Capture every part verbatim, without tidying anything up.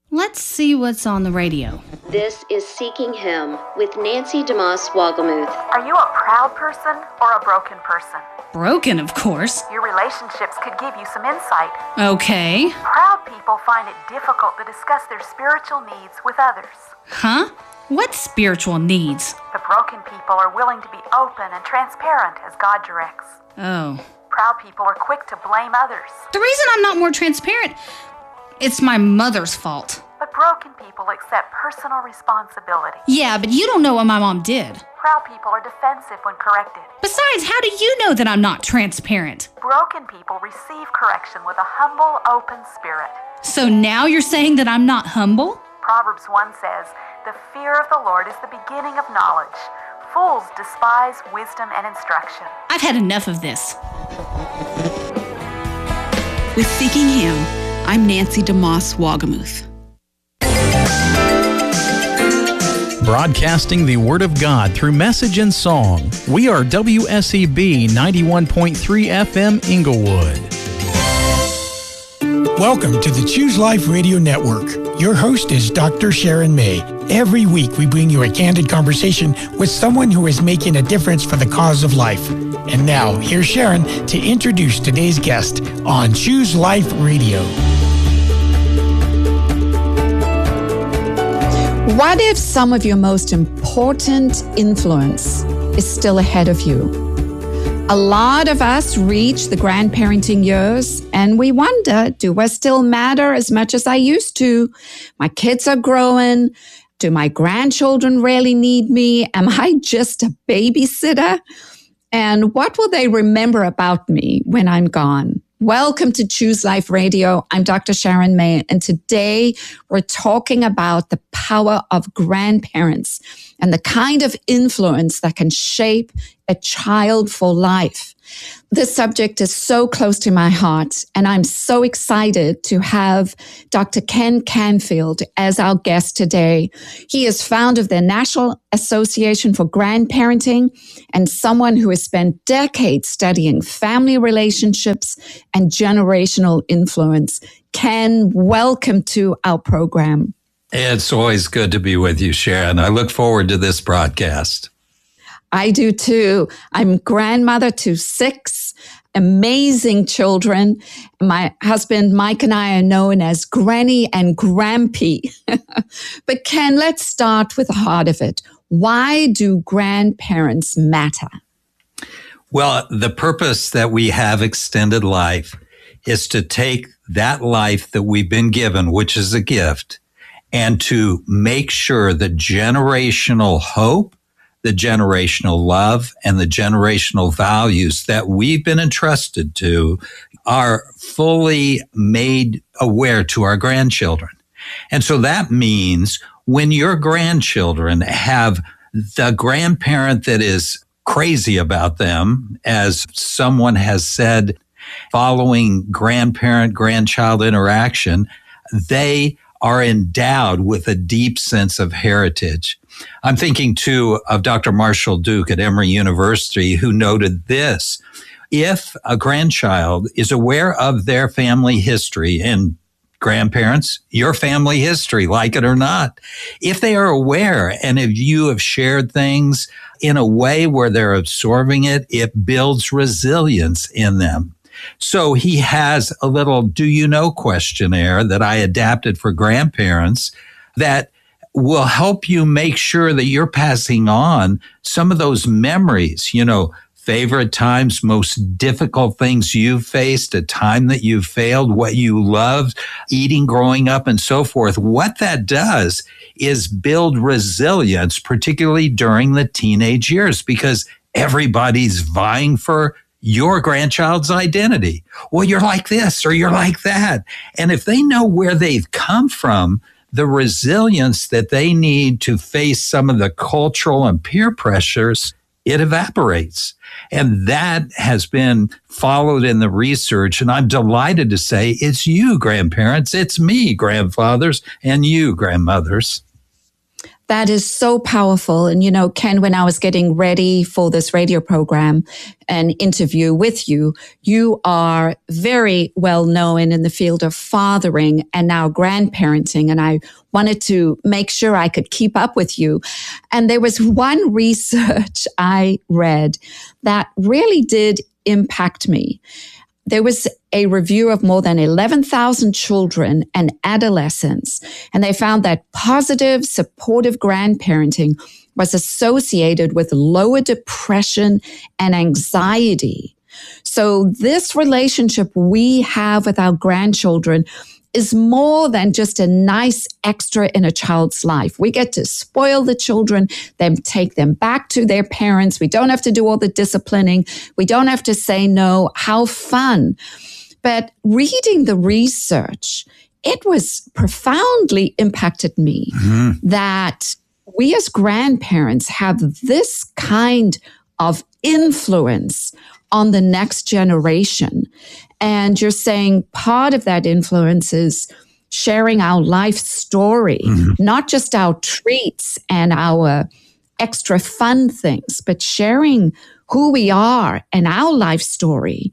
Let's see what's on the radio. This is Seeking Him with Nancy DeMoss Wolgemuth. Are you a proud person or a broken person? Broken, of course. Your relationships could give you some insight. Okay. Proud people find it difficult to discuss their spiritual needs with others. Huh? What spiritual needs? The broken people are willing to be open and transparent as God directs. Oh. Proud people are quick to blame others. The reason I'm not more transparent, it's my mother's fault. But broken people accept personal responsibility. Yeah, but you don't know what my mom did. Proud people are defensive when corrected. Besides, how do you know that I'm not transparent? Broken people receive correction with a humble, open spirit. So now you're saying that I'm not humble? Proverbs one says, "The fear of the Lord is the beginning of knowledge. Fools despise wisdom and instruction." I've had enough of this. With Seeking Him, I'm Nancy DeMoss Wolgemuth. Broadcasting the Word of God through message and song, we are W S E B ninety-one point three F M Inglewood. Welcome to the Choose Life Radio Network. Your host is Doctor Sharon May. Every week we bring you a candid conversation with someone who is making a difference for the cause of life. And now, here's Sharon to introduce today's guest on Choose Life Radio. What if some of your most important influence is still ahead of you? A lot of us reach the grandparenting years and we wonder, do I still matter as much as I used to? My kids are growing. Do my grandchildren really need me? Am I just a babysitter? And what will they remember about me when I'm gone? Welcome to Choose Life Radio. I'm Doctor Sharon May, and today we're talking about the power of grandparents and the kind of influence that can shape a child for life. This subject is so close to my heart, and I'm so excited to have Doctor Ken Canfield as our guest today. He is founder of the National Association for Grandparenting and someone who has spent decades studying family relationships and generational influence. Ken, welcome to our program. It's always good to be with you, Sharon. I look forward to this broadcast. I do too. I'm grandmother to six amazing children. My husband, Mike, and I are known as Granny and Grampy. But Ken, let's start with the heart of it. Why do grandparents matter? Well, the purpose that we have extended life is to take that life that we've been given, which is a gift, and to make sure the generational hope, the generational love, and the generational values that we've been entrusted to are fully made aware to our grandchildren. And so that means when your grandchildren have the grandparent that is crazy about them, as someone has said, following grandparent-grandchild interaction, they are endowed with a deep sense of heritage. I'm thinking, too, of Doctor Marshall Duke at Emory University, who noted this. If a grandchild is aware of their family history, and grandparents, your family history, like it or not, if they are aware and if you have shared things in a way where they're absorbing it, it builds resilience in them. So he has a little do you know questionnaire that I adapted for grandparents that will help you make sure that you're passing on some of those memories, you know, favorite times, most difficult things you've faced, a time that you failed, what you loved, eating growing up, and so forth. What that does is build resilience, particularly during the teenage years, because everybody's vying for your grandchild's identity. Well, you're like this or you're like that. And if they know where they've come from, the resilience that they need to face some of the cultural and peer pressures, it evaporates. And that has been followed in the research. And I'm delighted to say it's you, grandparents. It's me, grandfathers, and you, grandmothers. That is so powerful. And, you know, Ken, when I was getting ready for this radio program and interview with you, you are very well known in the field of fathering and now grandparenting. And I wanted to make sure I could keep up with you. And there was one research I read that really did impact me. There was a review of more than eleven thousand children and adolescents, and they found that positive, supportive grandparenting was associated with lower depression and anxiety. So this relationship we have with our grandchildren is more than just a nice extra in a child's life. We get to spoil the children, then take them back to their parents. We don't have to do all the disciplining. We don't have to say no. How fun. But reading the research, it was profoundly impacted me mm-hmm. that we as grandparents have this kind of influence on the next generation. And you're saying part of that influence is sharing our life story, mm-hmm. not just our treats and our extra fun things, but sharing who we are and our life story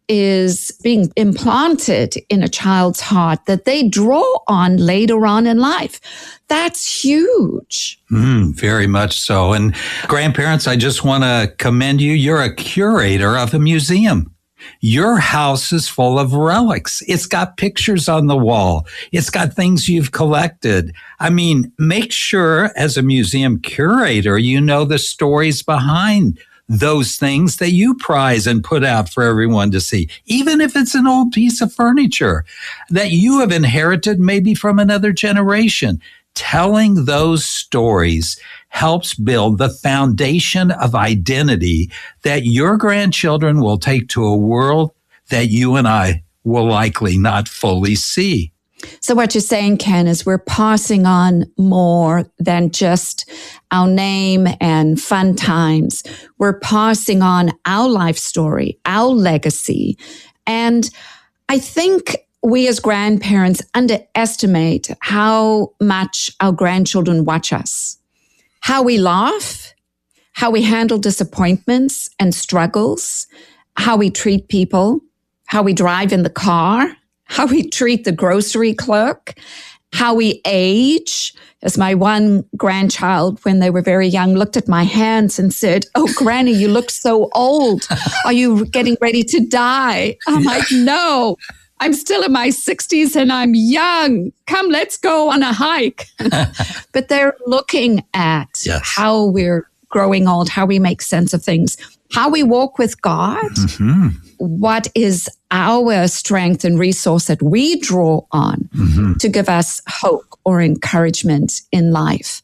is being implanted in a child's heart that they draw on later on in life. That's huge. Mm, very much so. And grandparents, I just want to commend you. You're a curator of a museum. Your house is full of relics. It's got pictures on the wall. It's got things you've collected. I mean, make sure as a museum curator, you know the stories behind those things that you prize and put out for everyone to see, even if it's an old piece of furniture that you have inherited maybe from another generation. Telling those stories helps build the foundation of identity that your grandchildren will take to a world that you and I will likely not fully see. So what you're saying, Ken, is we're passing on more than just our name and fun times. We're passing on our life story, our legacy. And I think we as grandparents underestimate how much our grandchildren watch us, how we laugh, how we handle disappointments and struggles, how we treat people, how we drive in the car, how we treat the grocery clerk, how we age. As my one grandchild, when they were very young, looked at my hands and said, "Oh, Granny, you look so old. Are you getting ready to die?" I'm like, "No, I'm still in my sixties and I'm young. Come, let's go on a hike." But they're looking at yes. how we're growing old, how we make sense of things, how we walk with God, mm-hmm. what is our strength and resource that we draw on mm-hmm. to give us hope or encouragement in life.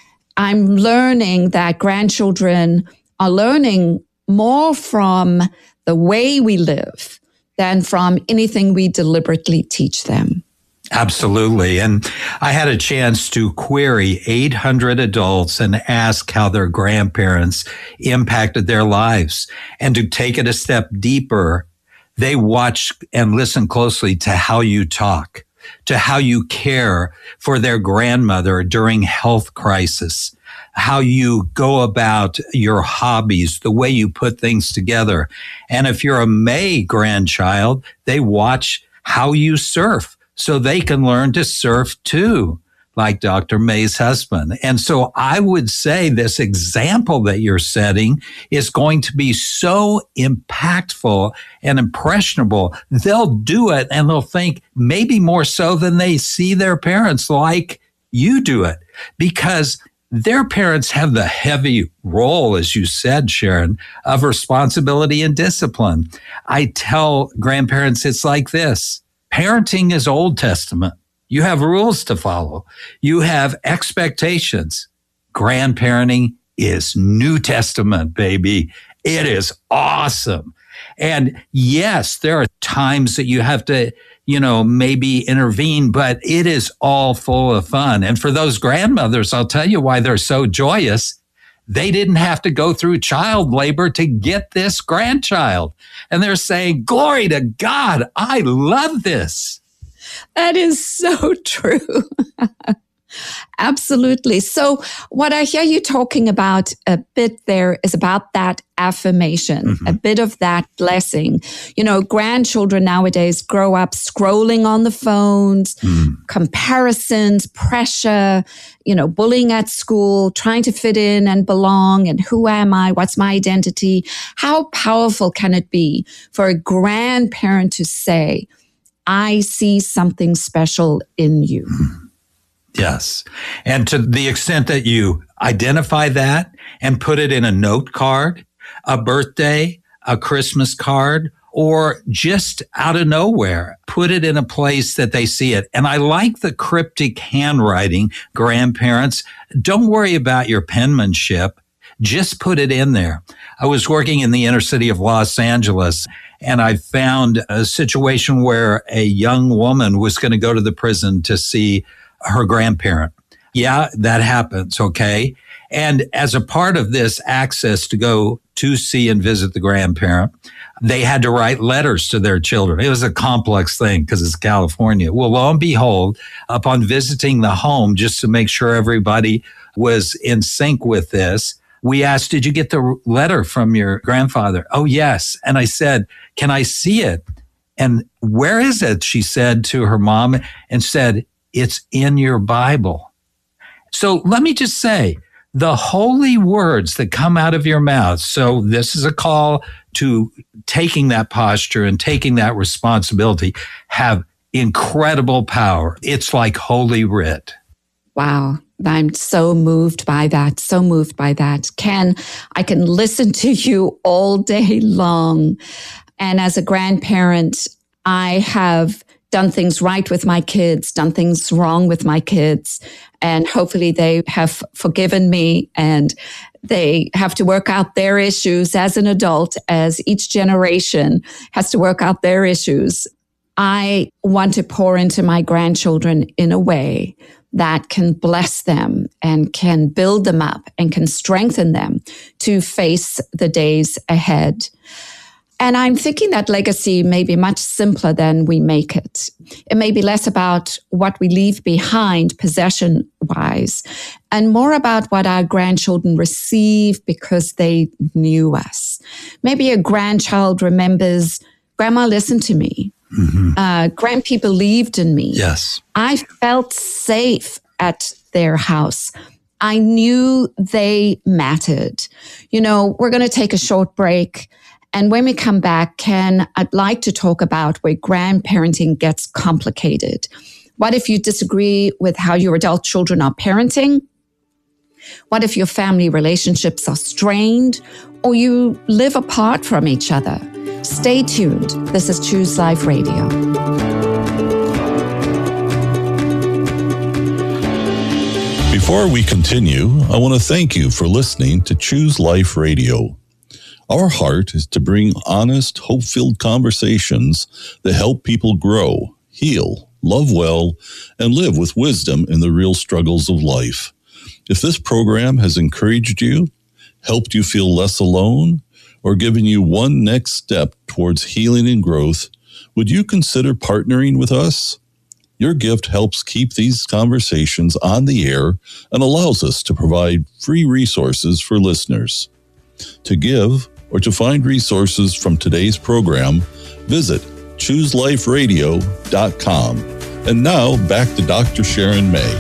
I'm learning that grandchildren are learning more from the way we live than from anything we deliberately teach them. Absolutely. And I had a chance to query eight hundred adults and ask how their grandparents impacted their lives. And to take it a step deeper, they watch and listen closely to how you talk, to how you care for their grandmother during health crisis, how you go about your hobbies, the way you put things together. And if you're a May grandchild, they watch how you surf so they can learn to surf too, like Doctor May's husband. And so I would say this example that you're setting is going to be so impactful and impressionable. They'll do it and they'll think maybe more so than they see their parents like you do it, because their parents have the heavy role, as you said, Sharon, of responsibility and discipline. I tell grandparents it's like this. Parenting is Old Testament. You have rules to follow. You have expectations. Grandparenting is New Testament, baby. It is awesome. And yes, there are times that you have to, you know, maybe intervene, but it is all full of fun. And for those grandmothers, I'll tell you why they're so joyous. They didn't have to go through child labor to get this grandchild. And they're saying, glory to God, I love this. That is so true. Absolutely. So what I hear you talking about a bit there is about that affirmation, mm-hmm. a bit of that blessing. You know, grandchildren nowadays grow up scrolling on the phones, mm. comparisons, pressure, you know, bullying at school, trying to fit in and belong. And who am I? What's my identity? How powerful can it be for a grandparent to say, I see something special in you? Mm. Yes. And to the extent that you identify that and put it in a note card, a birthday, a Christmas card, or just out of nowhere, put it in a place that they see it. And I like the cryptic handwriting, grandparents. Don't worry about your penmanship. Just put it in there. I was working in the inner city of Los Angeles, and I found a situation where a young woman was going to go to the prison to see her grandparent. Yeah, that happens, okay? And as a part of this access to go to see and visit the grandparent, they had to write letters to their children. It was a complex thing because it's California. Well, lo and behold, upon visiting the home, just to make sure everybody was in sync with this, we asked, did you get the letter from your grandfather? Oh, yes. And I said, can I see it? And where is it? She said to her mom and said, it's in your Bible. So let me just say, the holy words that come out of your mouth. So this is a call to taking that posture and taking that responsibility, have incredible power. It's like Holy Writ. Wow. I'm so moved by that, so moved by that. Ken, I can listen to you all day long. And as a grandparent, I have done things right with my kids, done things wrong with my kids. And hopefully they have forgiven me and they have to work out their issues as an adult, as each generation has to work out their issues. I want to pour into my grandchildren in a way that can bless them and can build them up and can strengthen them to face the days ahead. And I'm thinking that legacy may be much simpler than we make it. It may be less about what we leave behind possession-wise and more about what our grandchildren receive because they knew us. Maybe a grandchild remembers, Grandma listened to me. Mm-hmm. Uh, grandpa believed in me. Yes. I felt safe at their house. I knew they mattered. You know, we're going to take a short break. And when we come back, Ken, I'd like to talk about where grandparenting gets complicated. What if you disagree with how your adult children are parenting? What if your family relationships are strained or you live apart from each other? Stay tuned. This is Choose Life Radio. Before we continue, I want to thank you for listening to Choose Life Radio. Our heart is to bring honest, hope-filled conversations that help people grow, heal, love well, and live with wisdom in the real struggles of life. If this program has encouraged you, helped you feel less alone, or given you one next step towards healing and growth, would you consider partnering with us? Your gift helps keep these conversations on the air and allows us to provide free resources for listeners. To give or to find resources from today's program, visit choose life radio dot com. And now back to Doctor Sharon May.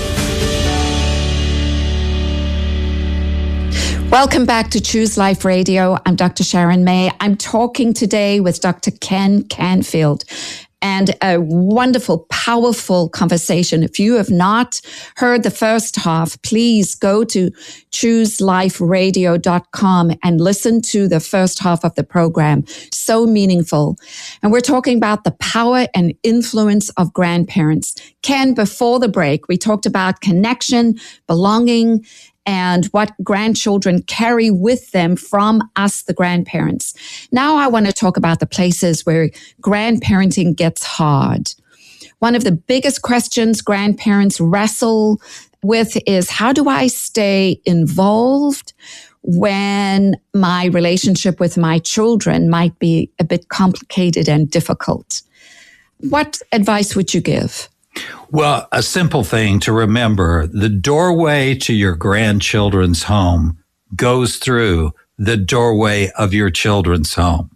Welcome back to Choose Life Radio. I'm Doctor Sharon May. I'm talking today with Doctor Ken Canfield. And a wonderful, powerful conversation. If you have not heard the first half, please go to choose life radio dot com and listen to the first half of the program. So meaningful. And we're talking about the power and influence of grandparents. Ken, before the break, we talked about connection, belonging, and what grandchildren carry with them from us, the grandparents. Now I want to talk about the places where grandparenting gets hard. One of the biggest questions grandparents wrestle with is, how do I stay involved when my relationship with my children might be a bit complicated and difficult? What advice would you give? Well, a simple thing to remember, the doorway to your grandchildren's home goes through the doorway of your children's home.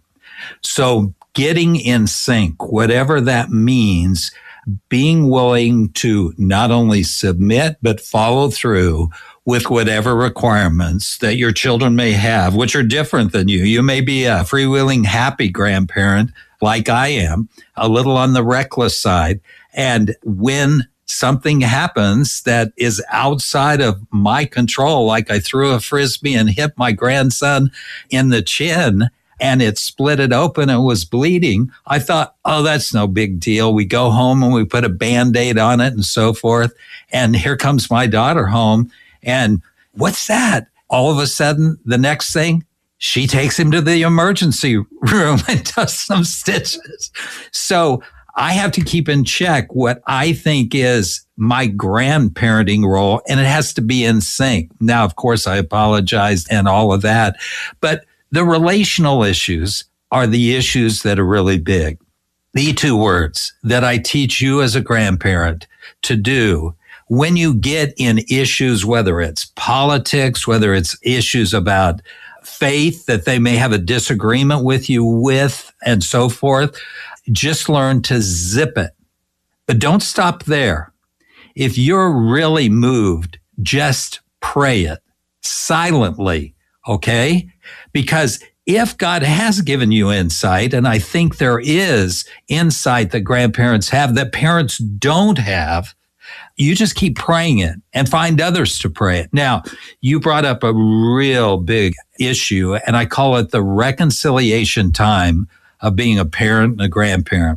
So getting in sync, whatever that means, being willing to not only submit, but follow through with whatever requirements that your children may have, which are different than you. You may be a freewheeling, happy grandparent like I am, a little on the reckless side. And when something happens that is outside of my control, like I threw a Frisbee and hit my grandson in the chin, and it split it open and was bleeding, I thought, oh, that's no big deal. We go home and we put a Band-Aid on it and so forth. And here comes my daughter home. And what's that? All of a sudden, the next thing, she takes him to the emergency room and does some stitches. So I have to keep in check what I think is my grandparenting role, and it has to be in sync. Now, of course, I apologize and all of that, but the relational issues are the issues that are really big. The two words that I teach you as a grandparent to do when you get in issues, whether it's politics, whether it's issues about faith that they may have a disagreement with you with and so forth, just learn to zip it. But don't stop there. If you're really moved, just pray it silently, okay? Because if God has given you insight, and I think there is insight that grandparents have that parents don't have, you just keep praying it and find others to pray it. Now, you brought up a real big issue, and I call it the reconciliation time of being a parent and a grandparent.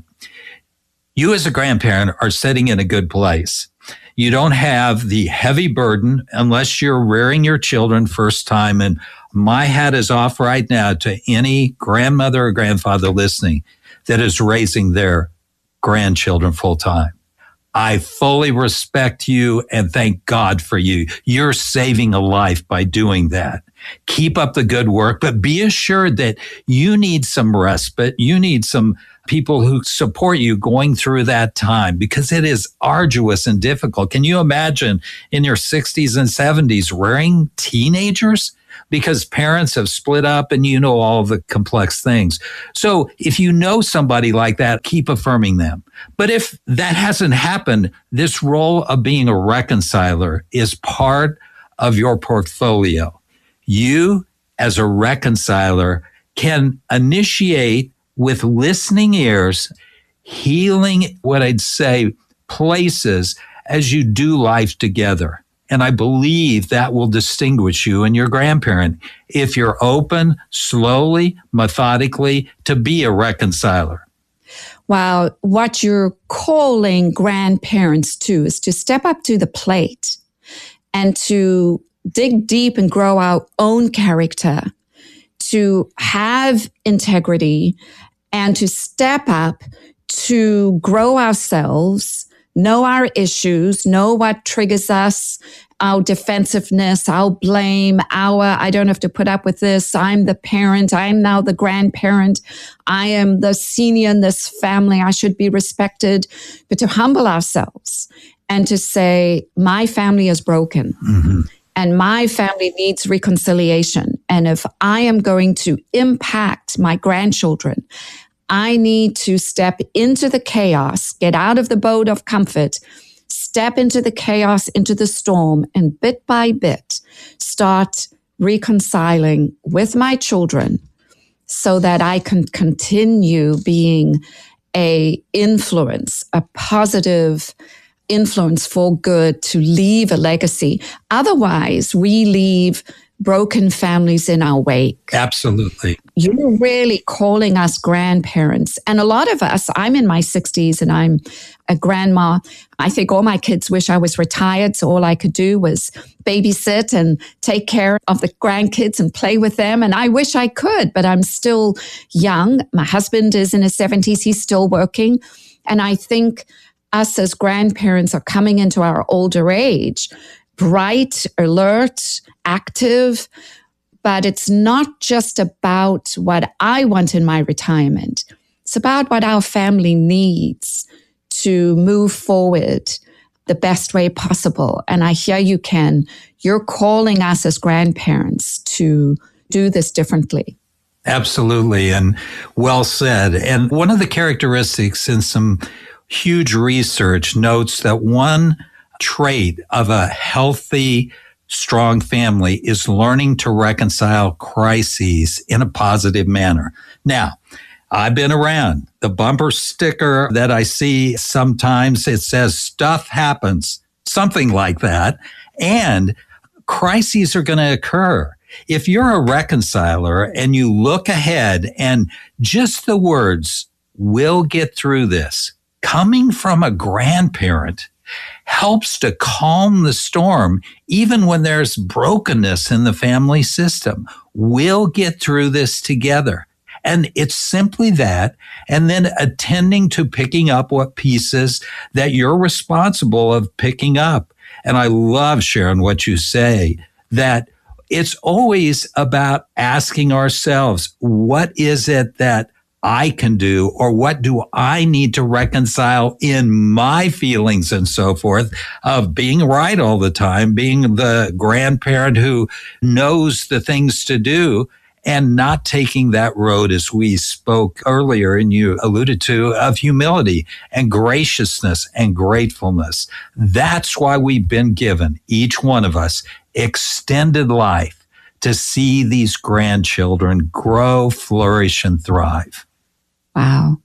You as a grandparent are sitting in a good place. You don't have the heavy burden unless you're rearing your children first time. And my hat is off right now to any grandmother or grandfather listening that is raising their grandchildren full time. I fully respect you and thank God for you. You're saving a life by doing that. Keep up the good work, but be assured that you need some respite. You need some people who support you going through that time because it is arduous and difficult. Can you imagine in your sixties and seventies rearing teenagers? Because parents have split up and you know all the complex things. So if you know somebody like that, keep affirming them. But if that hasn't happened, this role of being a reconciler is part of your portfolio. You, as a reconciler, can initiate with listening ears, healing, what I'd say, places as you do life together. And I believe that will distinguish you and your grandparent if you're open, slowly, methodically, to be a reconciler. Wow, what you're calling grandparents to is to step up to the plate and to dig deep and grow our own character, to have integrity, and to step up to grow ourselves, know our issues, know what triggers us, our defensiveness, our blame, our, I don't have to put up with this, I'm the parent, I'm now the grandparent, I am the senior in this family, I should be respected, but to humble ourselves and to say, my family is broken. Mm-hmm. And my family needs reconciliation. And if I am going to impact my grandchildren, I need to step into the chaos, get out of the boat of comfort, step into the chaos, into the storm, and bit by bit, start reconciling with my children so that I can continue being a influence, a positive influence for good, to leave a legacy. Otherwise, we leave broken families in our wake. Absolutely. You're really calling us grandparents. And a lot of us, I'm in my sixties and I'm a grandma. I think all my kids wish I was retired, so all I could do was babysit and take care of the grandkids and play with them. And I wish I could, but I'm still young. My husband is in his seventies. He's still working. And I think us as grandparents are coming into our older age, bright, alert, active, but it's not just about what I want in my retirement. It's about what our family needs to move forward the best way possible. And I hear you, Ken. You're calling us as grandparents to do this differently. Absolutely. And well said. And one of the characteristics in some huge research notes that one trait of a healthy, strong family is learning to reconcile crises in a positive manner. Now, I've been around. The bumper sticker that I see sometimes, it says stuff happens, something like that. And crises are going to occur. If you're a reconciler and you look ahead and just the words, "we'll get through this," coming from a grandparent helps to calm the storm, even when there's brokenness in the family system. We'll get through this together. And it's simply that. And then attending to picking up what pieces that you're responsible of picking up. And I love, Sharon, what you say, that it's always about asking ourselves, what is it that I can do, or what do I need to reconcile in my feelings and so forth of being right all the time, being the grandparent who knows the things to do, and not taking that road, as we spoke earlier and you alluded to, of humility and graciousness and gratefulness. That's why we've been given, each one of us, extended life to see these grandchildren grow, flourish, and thrive. Wow.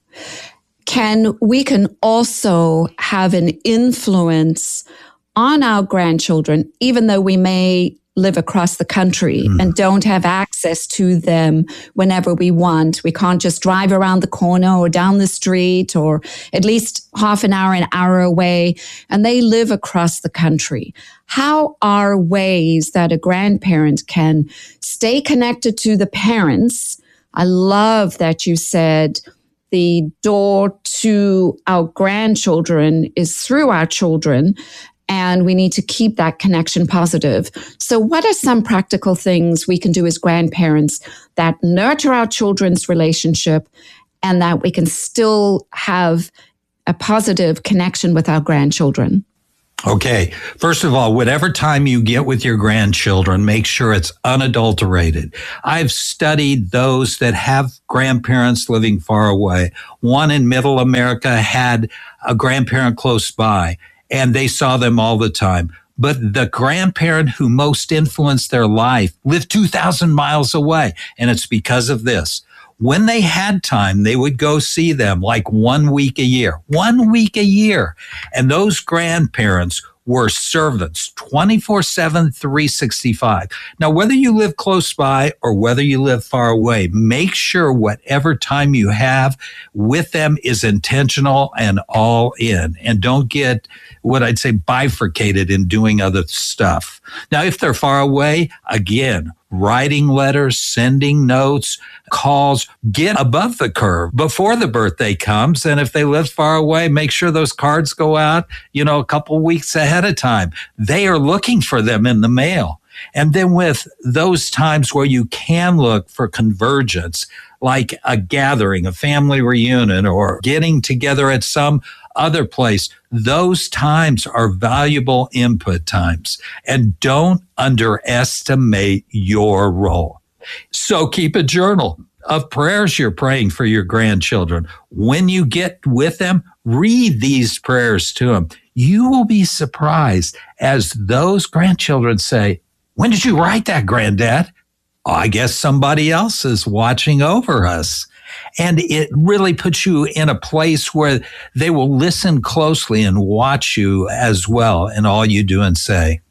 Ken, we can also have an influence on our grandchildren, even though we may live across the country mm. and don't have access to them whenever we want. We can't just drive around the corner or down the street or at least half an hour, an hour away, and they live across the country. How are ways that a grandparent can stay connected to the parents? I love that you said the door to our grandchildren is through our children, and we need to keep that connection positive. So what are some practical things we can do as grandparents that nurture our children's relationship and that we can still have a positive connection with our grandchildren? Okay. First of all, whatever time you get with your grandchildren, make sure it's unadulterated. I've studied those that have grandparents living far away. One in Middle America had a grandparent close by, and they saw them all the time. But the grandparent who most influenced their life lived two thousand miles away. And it's because of this. When they had time, they would go see them like one week a year, one week a year. And those grandparents were servants twenty-four seven, three sixty-five. Now, whether you live close by or whether you live far away, make sure whatever time you have with them is intentional and all in. And don't get what I'd say bifurcated in doing other stuff. Now, if they're far away, again, writing letters, sending notes, calls, get above the curve before the birthday comes. And if they live far away, make sure those cards go out, you know, a couple weeks ahead of time. They are looking for them in the mail. And then with those times where you can look for convergence, like a gathering, a family reunion, or getting together at some other place, those times are valuable input times. And don't underestimate your role. So keep a journal of prayers you're praying for your grandchildren. When you get with them, read these prayers to them. You will be surprised as those grandchildren say, "When did you write that, Granddad?" "Oh, I guess somebody else is watching over us." And it really puts you in a place where they will listen closely and watch you as well in all you do and say.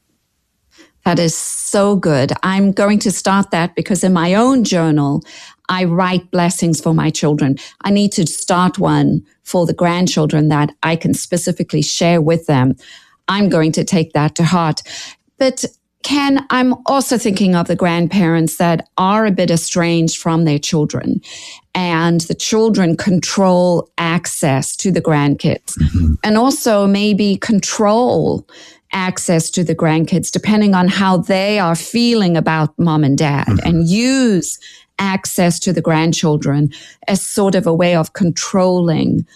That is so good. I'm going to start that because in my own journal, I write blessings for my children. I need to start one for the grandchildren that I can specifically share with them. I'm going to take that to heart. But Ken, I'm also thinking of the grandparents that are a bit estranged from their children, and the children control access to the grandkids, mm-hmm. and also maybe control access to the grandkids depending on how they are feeling about mom and dad, mm-hmm. and use access to the grandchildren as sort of a way of controlling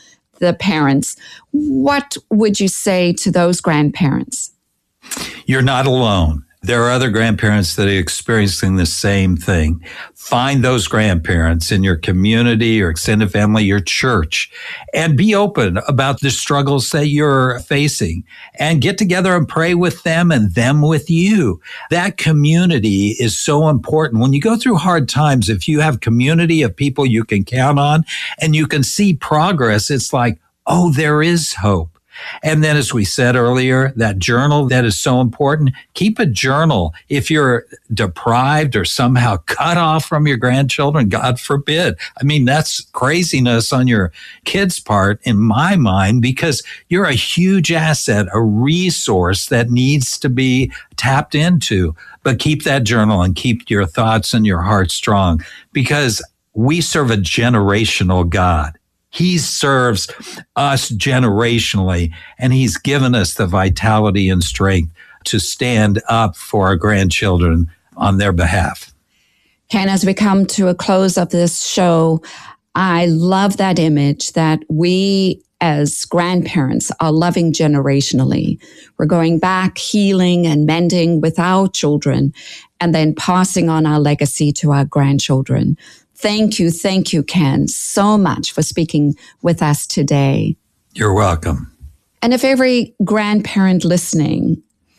the parents. What would you say to those grandparents? You're not alone. There are other grandparents that are experiencing the same thing. Find those grandparents in your community, your extended family, your church, and be open about the struggles that you're facing and get together and pray with them and them with you. That community is so important. When you go through hard times, if you have community of people you can count on and you can see progress, it's like, oh, there is hope. And then, as we said earlier, that journal that is so important. Keep a journal. If you're deprived or somehow cut off from your grandchildren, God forbid. I mean, that's craziness on your kids' part, in my mind, because you're a huge asset, a resource that needs to be tapped into. But keep that journal and keep your thoughts and your heart strong, because we serve a generational God. He serves us generationally, and he's given us the vitality and strength to stand up for our grandchildren on their behalf. Ken, as we come to a close of this show, I love that image that we as grandparents are loving generationally. We're going back, healing and mending with our children, and then passing on our legacy to our grandchildren. Thank you, thank you, Ken, so much for speaking with us today. You're welcome. And if every grandparent listening,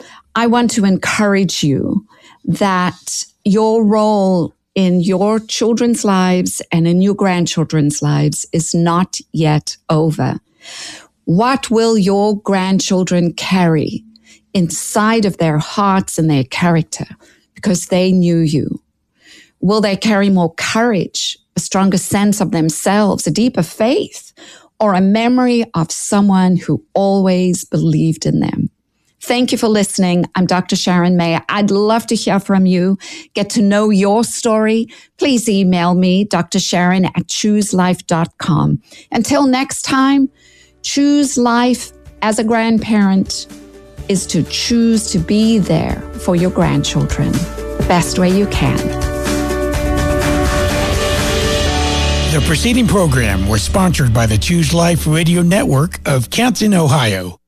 I want to encourage you that your role in your children's lives and in your grandchildren's lives is not yet over. What will your grandchildren carry inside of their hearts and their character because they knew you? Will they carry more courage, a stronger sense of themselves, a deeper faith, or a memory of someone who always believed in them? Thank you for listening. I'm Doctor Sharon May. I'd love to hear from you, get to know your story. Please email me, d r sharon at choose life dot com. Until next time, choose life as a grandparent is to choose to be there for your grandchildren the best way you can. The preceding program was sponsored by the Choose Life Radio Network of Canton, Ohio.